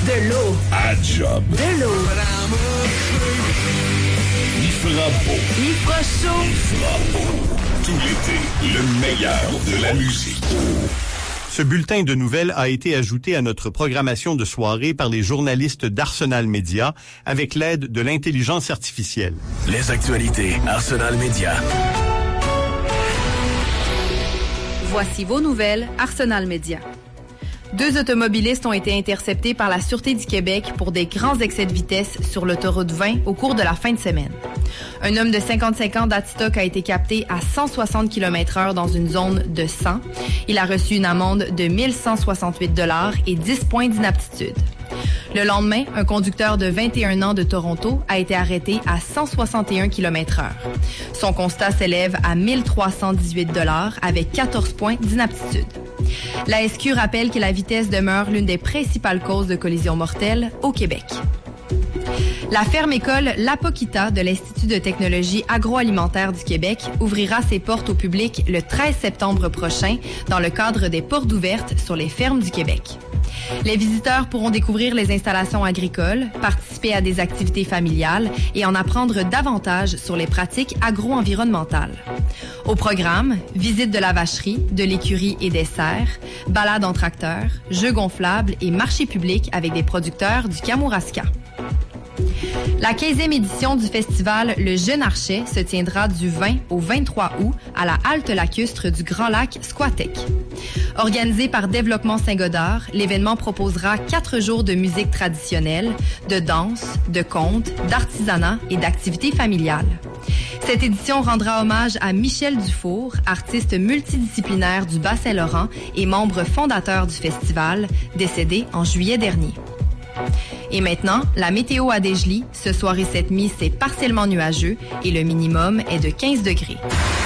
De l'eau. À job. De l'eau. Il fera beau. Il fera chaud. Il fera beau. Tout l'été, le meilleur de la musique. Ce bulletin de nouvelles a été ajouté à notre programmation de soirée par les journalistes d'Arsenal Média avec l'aide de l'intelligence artificielle. Les actualités Arsenal Média. Voici vos nouvelles Arsenal Média. 2 automobilistes ont été interceptés par la Sûreté du Québec pour des grands excès de vitesse sur l'autoroute 20 au cours de la fin de semaine. Un homme de 55 ans d'Adstock a été capté à 160 km/h dans une zone de 100. Il a reçu une amende de 1 168 $ et 10 points d'inaptitude. Le lendemain, un conducteur de 21 ans de Toronto a été arrêté à 161 km/h. Son constat s'élève à 1 318 $ avec 14 points d'inaptitude. La SQ rappelle que la vitesse demeure l'une des principales causes de collisions mortelles au Québec. La ferme-école L'Apokita de l'Institut de technologie agroalimentaire du Québec ouvrira ses portes au public le 13 septembre prochain dans le cadre des portes ouvertes sur les fermes du Québec. Les visiteurs pourront découvrir les installations agricoles, participer à des activités familiales et en apprendre davantage sur les pratiques agro-environnementales. Au programme, visite de la vacherie, de l'écurie et des serres, balade en tracteur, jeux gonflables et marché public avec des producteurs du Kamouraska. La 15e édition du festival Le Jeune Archet se tiendra du 20 au 23 août à la halte lacustre du Grand Lac Squatec. Organisé par Développement Saint-Godard, l'événement proposera 4 jours de musique traditionnelle, de danse, de contes, d'artisanat et d'activités familiales. Cette édition rendra hommage à Michel Dufour, artiste multidisciplinaire du Bas-Saint-Laurent et membre fondateur du festival, décédé en juillet dernier. Et maintenant, la météo à Desjely. Ce soir et cette nuit, c'est partiellement nuageux et le minimum est de 15 degrés.